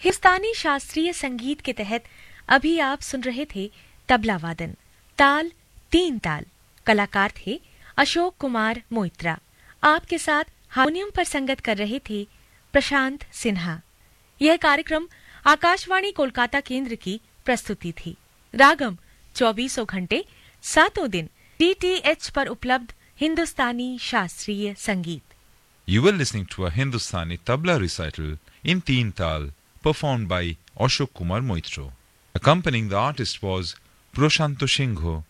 हिंदुस्तानी शास्त्रीय संगीत के तहत अभी आप सुन रहे थे तबला वादन, ताल 3 ताल। कलाकार थे अशोक कुमार मोइत्रा। आपके साथ हारमोनियम पर संगत कर रहे थे प्रशांत सिन्हा। यह कार्यक्रम आकाशवाणी कोलकाता केंद्र की प्रस्तुति थी। रागम 24 घंटे 7 दिन DTH पर उपलब्ध हिंदुस्तानी शास्त्रीय संगीत। You were listening to a Hindustani tabla recital in Teen Tal, performed by Ashok Kumar Moitro. Accompanying the artist was Prashanto Shingho.